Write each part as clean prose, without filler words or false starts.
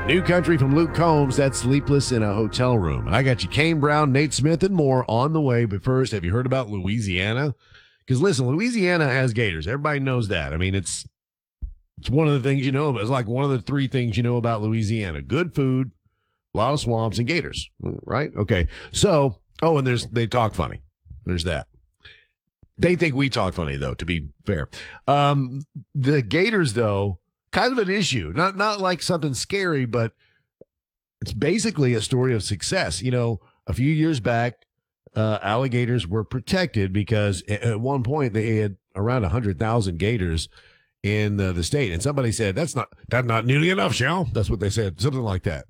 New country from Luke Combs. That's Sleepless in a Hotel Room. I got you Kane Brown, Nate Smith, and more on the way. But first, have you heard about Louisiana? Because listen, Louisiana has gators. Everybody knows that. I mean, it's one of the things you know, but it's like one of the three things you know about Louisiana: good food, a lot of swamps, and gators. Right? Okay. So, and they talk funny. There's that. They think we talk funny, though, to be fair. The gators, though, kind of an issue. Not like something scary, but it's basically a story of success. You know, a few years back, alligators were protected because at one point they had around 100,000 gators in the state, and somebody said that's not nearly enough, Shell. That's what they said, something like that.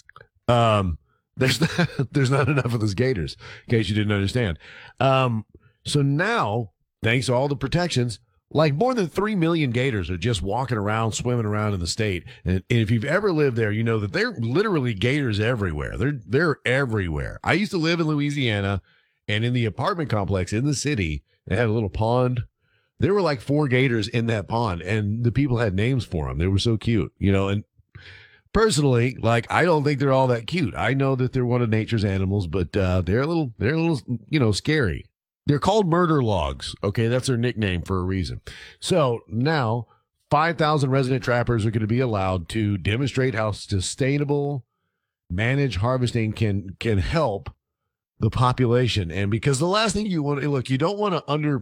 There's not enough of those gators, in case you didn't understand. So now, thanks to all the protections, like more than 3 million gators are just walking around, swimming around in the state. And if you've ever lived there, you know that they're literally gators everywhere. They're everywhere. I used to live in Louisiana, and in the apartment complex in the city, they had a little pond. There were like 4 gators in that pond, and the people had names for them. They were so cute, you know. And personally, like, I don't think they're all that cute. I know that they're one of nature's animals, but they're a little, you know, scary. They're called murder logs. Okay, that's their nickname for a reason. So now 5,000 resident trappers are going to be allowed to demonstrate how sustainable managed harvesting can help the population. And because the last thing you want to look, you don't want to